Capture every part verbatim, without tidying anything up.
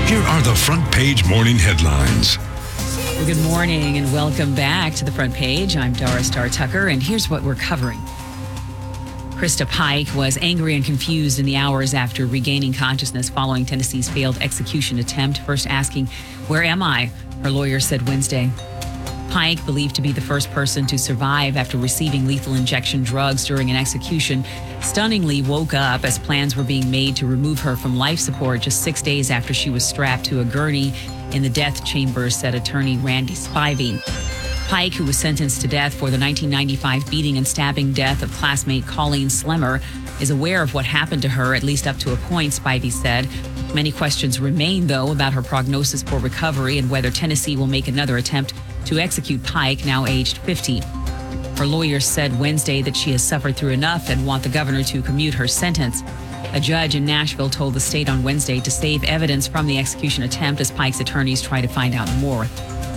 Here are the front page morning headlines. Well, good morning and welcome back to the front page. I'm Doris Starr Tucker, and here's what we're covering. Krista Pike was angry and confused in the hours after regaining consciousness following Tennessee's failed execution attempt, first asking, "Where am I?" her lawyer said Wednesday. Pike, believed to be the first person to survive after receiving lethal injection drugs during an execution, stunningly woke up as plans were being made to remove her from life support just six days after she was strapped to a gurney in the death chamber, said attorney Randy Spivey. Pike, who was sentenced to death for the nineteen ninety-five beating and stabbing death of classmate Colleen Slemmer, is aware of what happened to her, at least up to a point, Spivey said. Many questions remain, though, about her prognosis for recovery and whether Tennessee will make another attempt to execute Pike, now aged fifty. Her lawyers said Wednesday that she has suffered through enough and want the governor to commute her sentence. A judge in Nashville told the state on Wednesday to save evidence from the execution attempt as Pike's attorneys try to find out more.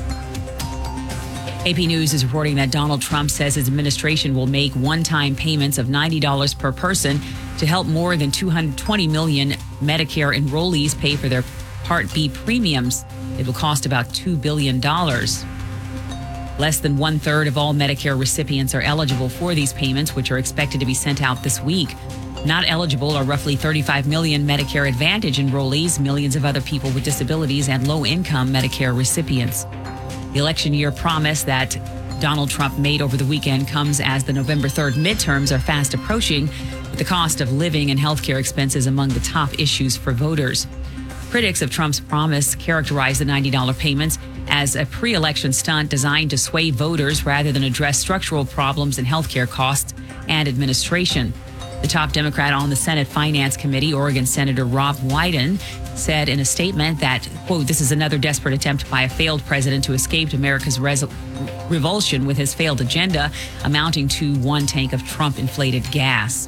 A P News is reporting that Donald Trump says his administration will make one-time payments of ninety dollars per person to help more than two hundred twenty million Medicare enrollees pay for their Part B premiums. It will cost about two billion dollars. Less than one-third of all Medicare recipients are eligible for these payments, which are expected to be sent out this week. Not eligible are roughly thirty-five million Medicare Advantage enrollees, millions of other people with disabilities, and low-income Medicare recipients. The election year promise that Donald Trump made over the weekend comes as the November third midterms are fast approaching, with the cost of living and healthcare expenses among the top issues for voters. Critics of Trump's promise characterize the ninety dollars payments as a pre-election stunt designed to sway voters rather than address structural problems in healthcare costs and administration. The top Democrat on the Senate Finance Committee, Oregon Senator Rob Wyden, said in a statement that, quote, "This is another desperate attempt by a failed president to escape America's res- revulsion with his failed agenda, amounting to one tank of Trump-inflated gas."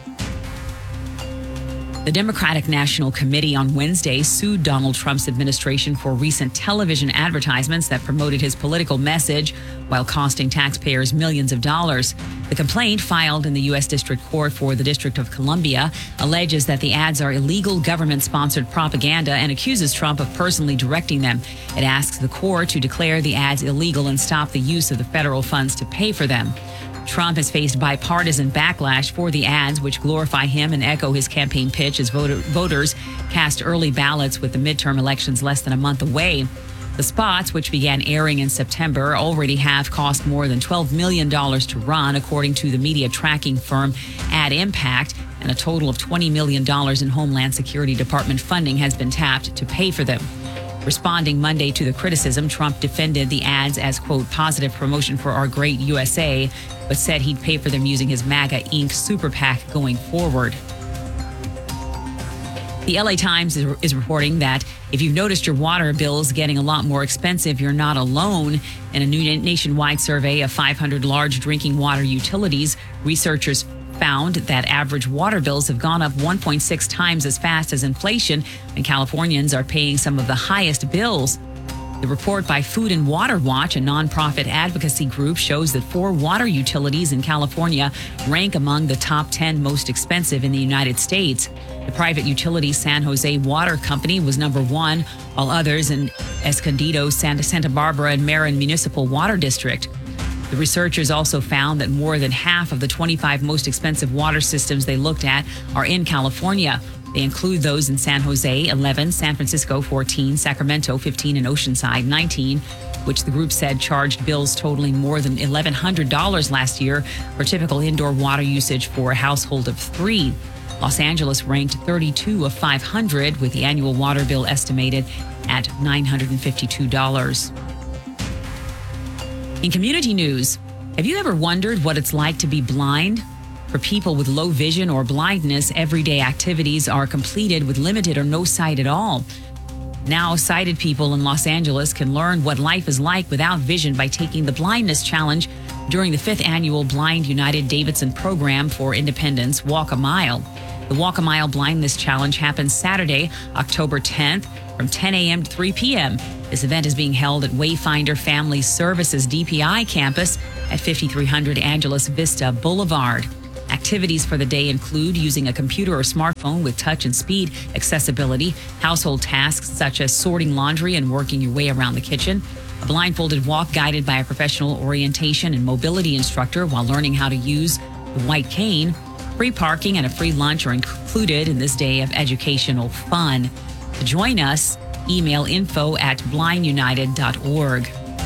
The Democratic National Committee on Wednesday sued Donald Trump's administration for recent television advertisements that promoted his political message while costing taxpayers millions of dollars. The complaint, filed in the U S District Court for the District of Columbia, alleges that the ads are illegal government-sponsored propaganda and accuses Trump of personally directing them. It asks the court to declare the ads illegal and stop the use of the federal funds to pay for them. Trump has faced bipartisan backlash for the ads, which glorify him and echo his campaign pitch as voter, voters cast early ballots with the midterm elections less than a month away. The spots, which began airing in September, already have cost more than twelve million dollars to run, according to the media tracking firm Ad Impact, and a total of twenty million dollars in Homeland Security Department funding has been tapped to pay for them. Responding Monday to the criticism, Trump defended the ads as, quote, "positive promotion for our great U S A," but said he'd pay for them using his MAGA Incorporated super PAC going forward. The L A Times is, is reporting that if you've noticed your water bills getting a lot more expensive, you're not alone. In a new nationwide survey of five hundred large drinking water utilities, researchers found that average water bills have gone up one point six times as fast as inflation, and Californians are paying some of the highest bills. The report by Food and Water Watch, a nonprofit advocacy group, shows that four water utilities in California rank among the top ten most expensive in the United States. The private utility San Jose Water Company was number one, while others in Escondido, Santa, Santa Barbara, and Marin Municipal Water District. The researchers also found that more than half of the twenty-five most expensive water systems they looked at are in California. They include those in San Jose, eleven, San Francisco, fourteen, Sacramento, fifteen, and Oceanside, nineteen, which the group said charged bills totaling more than eleven hundred dollars last year for typical indoor water usage for a household of three. Los Angeles ranked thirty-two of five hundred, with the annual water bill estimated at nine hundred fifty-two dollars. In community news, have you ever wondered what it's like to be blind? For people with low vision or blindness, everyday activities are completed with limited or no sight at all. Now, sighted people in Los Angeles can learn what life is like without vision by taking the Blindness Challenge during the fifth annual Blind United Davidson Program for Independence, Walk a Mile. The Walk a Mile Blindness Challenge happens Saturday, October tenth, from ten a.m. to three p.m. This event is being held at Wayfinder Family Services D P I campus at fifty-three hundred Angeles Vista Boulevard. Activities for the day include using a computer or smartphone with touch and speed accessibility, household tasks such as sorting laundry and working your way around the kitchen, a blindfolded walk guided by a professional orientation and mobility instructor while learning how to use the white cane. Free parking and a free lunch are included in this day of educational fun. To join us, email info at blind united dot org.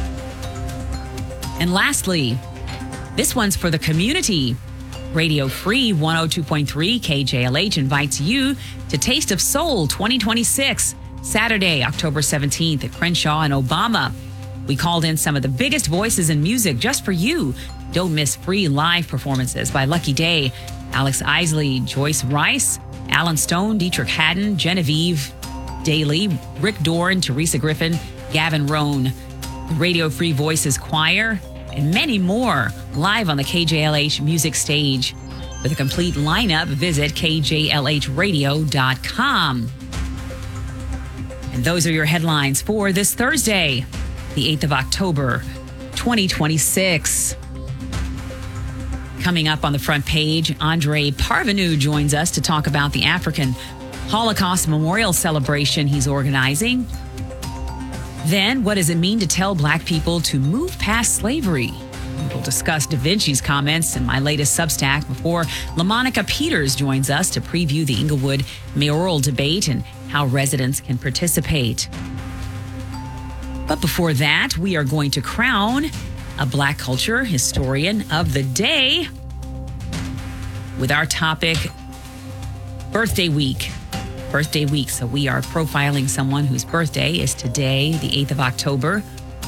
And lastly, this one's for the community. Radio Free one oh two point three K J L H invites you to Taste of Soul twenty twenty-six, Saturday, October seventeenth at Crenshaw and Obama. We called in some of the biggest voices in music just for you. Don't miss free live performances by Lucky Day, Alex Isley, Joyce Rice, Alan Stone, Dietrich Haddon, Genevieve Daly, Rick Dorn, Teresa Griffin, Gavin Rohn, the Radio Free Voices Choir, and many more live on the K J L H music stage. For the complete lineup, visit K J L H radio dot com. And those are your headlines for this Thursday, the eighth of October, twenty twenty-six. Coming up on the front page, Andre Parvenu joins us to talk about the African Holocaust Memorial celebration he's organizing. Then, what does it mean to tell Black people to move past slavery? We'll discuss Da Vinci's comments in my latest Substack before LaMonica Peters joins us to preview the Inglewood mayoral debate and how residents can participate. But before that, we are going to crown a Black culture historian of the day with our topic, Birthday Week. Birthday Week. So we are profiling someone whose birthday is today, the eighth of October.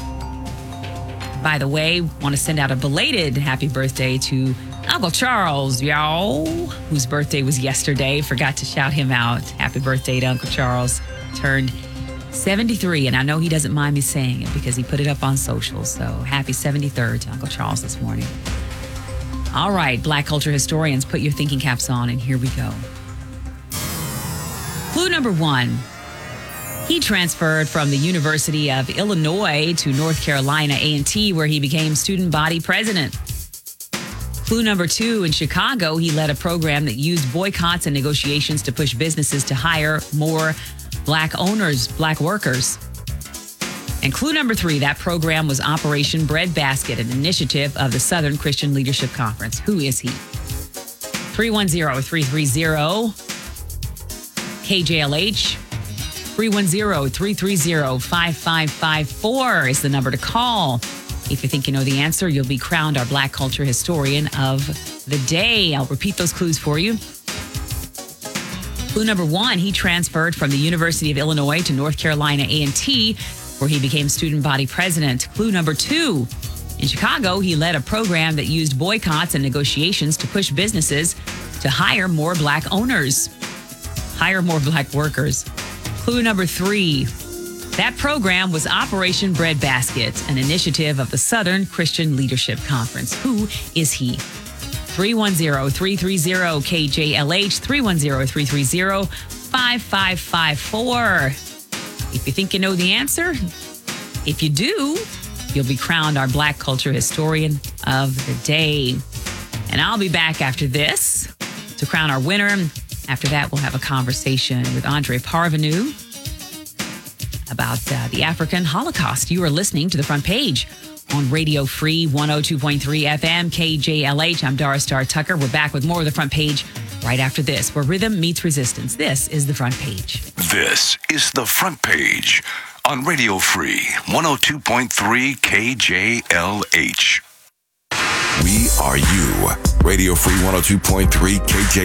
By the way, want to send out a belated happy birthday to Uncle Charles, y'all, whose birthday was yesterday. Forgot to shout him out. Happy birthday to Uncle Charles. Turned seventy-three, and I know he doesn't mind me saying it because he put it up on social. So happy seventy-third to Uncle Charles this morning. All right, Black culture historians, put your thinking caps on, and here we go. Clue number one. He transferred from the University of Illinois to North Carolina A and T, where he became student body president. Clue number two. In Chicago, he led a program that used boycotts and negotiations to push businesses to hire more Black owners, Black workers. And clue number three, that program was Operation Breadbasket, an initiative of the Southern Christian Leadership Conference. Who is he? three one zero, three three zero, K J L H. three one zero, three three zero, five five five four is the number to call. If you think you know the answer, you'll be crowned our Black culture historian of the day. I'll repeat those clues for you. Clue number one, he transferred from the University of Illinois to North Carolina A and T, where he became student body president. Clue number two, in Chicago, he led a program that used boycotts and negotiations to push businesses to hire more Black owners, hire more Black workers. Clue number three, that program was Operation Breadbasket, an initiative of the Southern Christian Leadership Conference. Who is he? three one zero, three three zero, K J L H, three one zero, three three zero, five five five four. If you think you know the answer, if you do, you'll be crowned our Black culture historian of the day. And I'll be back after this to crown our winner. After that, we'll have a conversation with Andre Parvenu about uh, the African Holocaust. You are listening to The Front Page on Radio Free one oh two point three F M, K J L H. I'm Doris Star Tucker. We're back with more of The Front Page right after this, where rhythm meets resistance. This is The Front Page. This is The Front Page on Radio Free one oh two point three K J L H. We are you. Radio Free one oh two point three K J